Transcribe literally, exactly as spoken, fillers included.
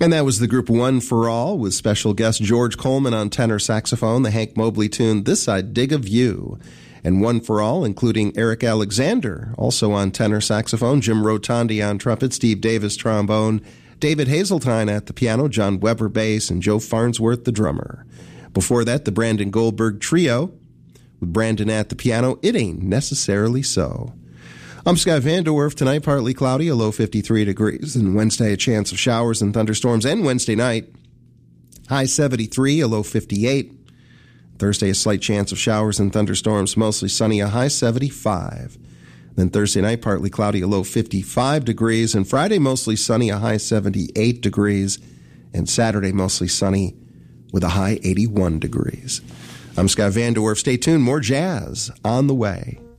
And that was the group One for All with special guest George Coleman on tenor saxophone, the Hank Mobley tune This I Dig of You. And One for All, including Eric Alexander, also on tenor saxophone, Jim Rotondi on trumpet, Steve Davis trombone, David Hazeltine at the piano, John Weber bass, and Joe Farnsworth the drummer. Before that, the Brandon Goldberg Trio with Brandon at the piano, It Ain't Necessarily So. I'm Scott Vanderwerf. Tonight, partly cloudy, a low fifty-three degrees. And Wednesday, a chance of showers and thunderstorms. And Wednesday night, high seventy-three, a low fifty-eight. Thursday, a slight chance of showers and thunderstorms, mostly sunny, a high seventy-five. Then Thursday night, partly cloudy, a low fifty-five degrees. And Friday, mostly sunny, a high seventy-eight degrees. And Saturday, mostly sunny with a high eighty-one degrees. I'm Scott Vanderwerf. Stay tuned. More jazz on the way.